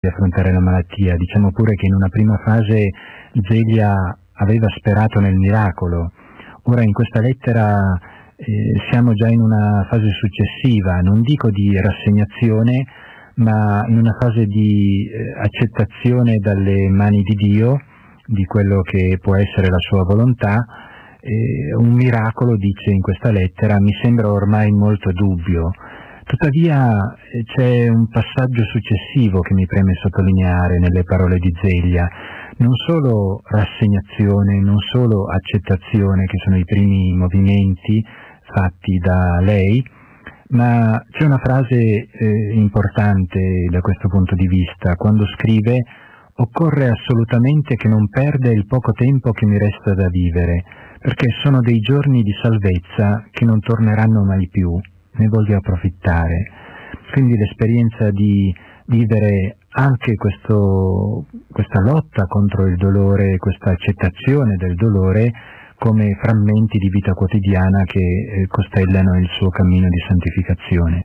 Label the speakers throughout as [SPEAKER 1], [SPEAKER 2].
[SPEAKER 1] di affrontare la malattia. Diciamo pure che in una prima fase Zelia aveva sperato nel miracolo. Ora in questa lettera siamo già in una fase successiva, non dico di rassegnazione, ma in una fase di accettazione dalle mani di Dio di quello che può essere la sua volontà. Un miracolo, dice in questa lettera, mi sembra ormai molto dubbio. Tuttavia c'è un passaggio successivo che mi preme sottolineare nelle parole di Zelia. Non solo rassegnazione, non solo accettazione, che sono i primi movimenti fatti da lei, ma c'è una frase importante da questo punto di vista, quando scrive: occorre assolutamente che non perda il poco tempo che mi resta da vivere, perché sono dei giorni di salvezza che non torneranno mai più, ne voglio approfittare. Quindi l'esperienza di vivere anche questa lotta contro il dolore, questa accettazione del dolore come frammenti di vita quotidiana che costellano il suo cammino di santificazione.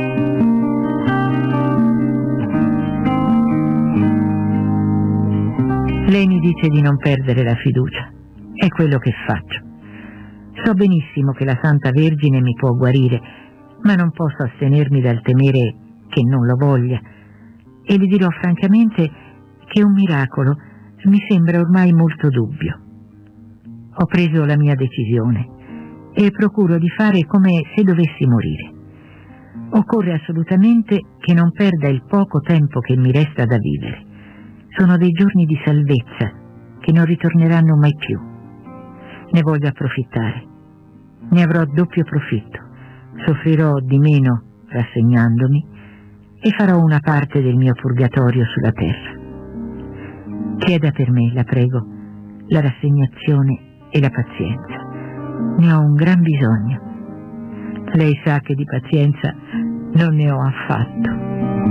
[SPEAKER 2] Lei mi dice di non perdere la fiducia. È quello che faccio. So benissimo che la Santa Vergine mi può guarire, ma non posso astenermi dal temere che non lo voglia. E le dirò francamente che un miracolo mi sembra ormai molto dubbio. Ho preso la mia decisione e procuro di fare come se dovessi morire. Occorre assolutamente che non perda il poco tempo che mi resta da vivere. Sono dei giorni di salvezza che non ritorneranno mai più. Ne voglio approfittare. Ne avrò doppio profitto. Soffrirò di meno rassegnandomi e farò una parte del mio purgatorio sulla terra. Chieda per me, la prego, la rassegnazione e la pazienza. Ne ho un gran bisogno. Lei sa che di pazienza non ne ho affatto.